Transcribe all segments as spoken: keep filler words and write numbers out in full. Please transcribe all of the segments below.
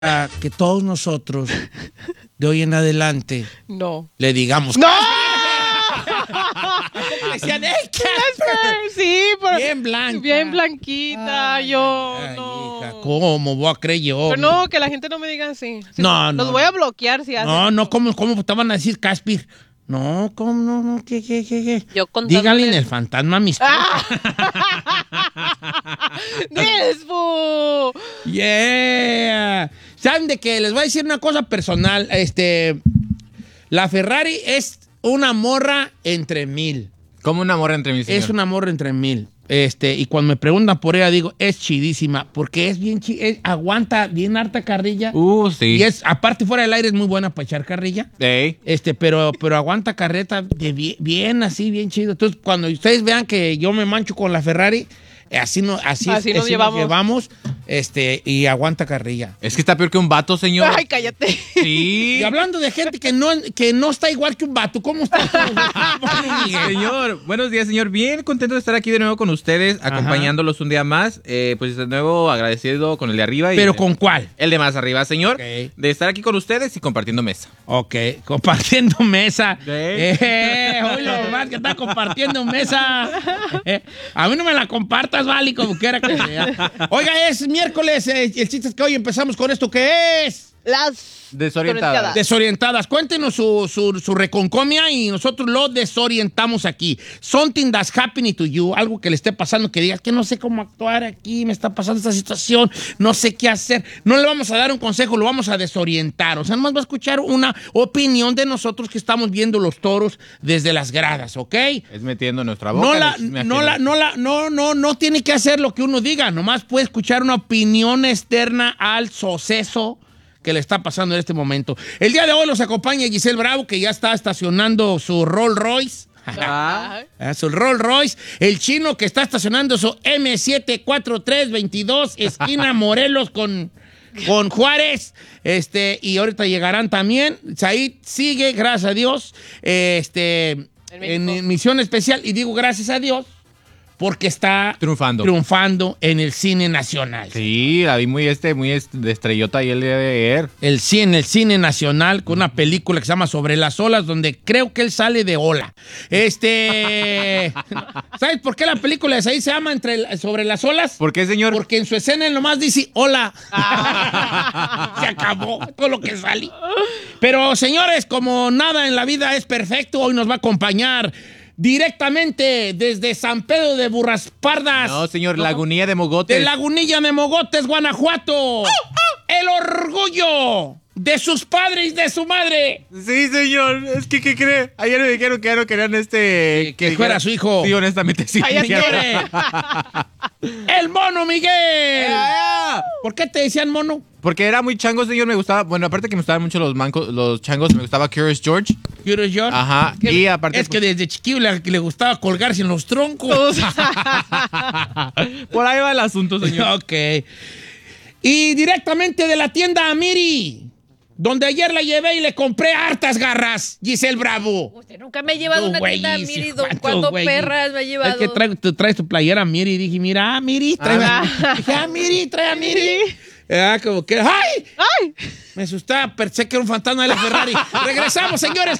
a que todos nosotros, de hoy en adelante, no. le digamos... ¡No! Decían, ¡hey, Casper! Sí, pero bien blanca. Bien blanquita, ay, yo, ay, no. Hija, ¿cómo voy a creer yo? Pero no, que la gente no me diga así. Si no, no. Los voy a bloquear si hacen. No, no, ¿cómo, cómo te van a decir Casper? No, ¿cómo no? no ¿Qué, qué, qué, qué? Yo Díganle en el fantasma amistoso. ¡Ah! ¡Desfu! ¡Yeah! ¿Saben de qué? Les voy a decir una cosa personal. Este, la Ferrari es una morra entre mil. ¿Cómo una morra entre mil, señor? Es una morra entre mil. Este, y cuando me preguntan por ella, digo, es chidísima, porque es bien chida, aguanta bien harta carrilla. Uh, sí. Y es, aparte fuera del aire, es muy buena para echar carrilla. Hey. Este, pero, pero aguanta carreta de bien, bien así, bien chido. Entonces, cuando ustedes vean que yo me mancho con la Ferrari, así, no, así, así, es, nos, así llevamos. nos llevamos, este, y aguanta carrilla. Es que está peor que un vato, señor. Ay, cállate. Sí. Y hablando de gente que no, que no está igual que un vato, ¿cómo está? Señor, buenos días, señor. Bien contento de estar aquí de nuevo con ustedes, acompañándolos un día más. Eh, pues de nuevo agradecido con el de arriba. Y ¿Pero el, con cuál? El de más arriba, señor. Okay. De estar aquí con ustedes y compartiendo mesa. Ok, compartiendo mesa. Sí. Eh, hoy lo más que está compartiendo mesa. Eh, a mí no me la compartas, vale, como quiera que sea. Oiga, es miércoles. Eh, el chiste es que hoy empezamos con esto que es... Las Desorientadas. Desorientadas. Cuéntenos su, su, su reconcomia y nosotros lo desorientamos aquí. Something that's happening to you. Algo que le esté pasando, que digas que no sé cómo actuar aquí, me está pasando esta situación, no sé qué hacer. No le vamos a dar un consejo, lo vamos a desorientar. O sea, nomás va a escuchar una opinión de nosotros que estamos viendo los toros desde las gradas, ¿ok? Es metiendo nuestra boca. No, la, no, la, no, la, no, no, no tiene que hacer lo que uno diga. Nomás puede escuchar una opinión externa al suceso que le está pasando en este momento. El día de hoy los acompaña Giselle Bravo, que ya está estacionando su Rolls Royce. Ah. Su Rolls Royce. El chino que está estacionando su M siete cuatro tres veintidós, esquina Morelos con, con Juárez. Este, y ahorita llegarán también. Said sigue, gracias a Dios, este, en, en misión especial. Y digo gracias a Dios porque está triunfando. triunfando en el cine nacional. Sí, la vi muy, este, muy est de estrellota ahí el día de ayer. El cine, el cine nacional, con una película que se llama Sobre las olas, donde creo que él sale de ola. Este, ¿sabes por qué la película de ahí se llama entre, Sobre las olas? ¿Por qué, señor? Porque en su escena él nomás dice hola. Se acabó todo lo que sale. Pero, señores, como nada en la vida es perfecto, hoy nos va a acompañar directamente desde San Pedro de Burraspardas. No, señor, ¿no? Lagunilla de Mogotes. De Lagunilla de Mogotes, Guanajuato. ¡Oh, oh! El orgullo de sus padres y de su madre. Sí, señor. Es que, ¿qué cree? Ayer me dijeron que ya no querían este... Que, que fuera su hijo. Sí, honestamente, sí. ¡Ay, quiere! ¡El mono, Miguel! ¡Ah! ¿Por qué te decían mono? Porque era muy chango, señor, me gustaba... Bueno, aparte que me gustaban mucho los mancos, los changos, me gustaba Curious George. Curious George. Ajá. Que, y aparte... Es pues, que desde chiquillo le, le gustaba colgarse en los troncos. Por ahí va el asunto, señor. Ok. Y directamente de la tienda Amiri, donde ayer la llevé y le compré hartas garras, Giselle Bravo. Usted nunca me ha llevado a una tienda Amiri, don ¿cuánto güey? perras me ha llevado? Es que trae, tú traes tu playera Amiri y dije, mira, Amiri, trae ah. Dije, Amiri, trae Amiri. Ah, como que, ¡ay! ¡Ay! Me asustaba, pensé que era un fantasma de la Ferrari. Regresamos, señores.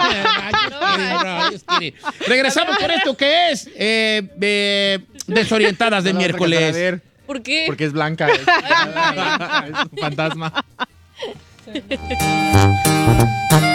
Regresamos con esto que es eh, eh, Desorientadas de no miércoles. ¿Por qué? Porque es blanca. Es, es un fantasma.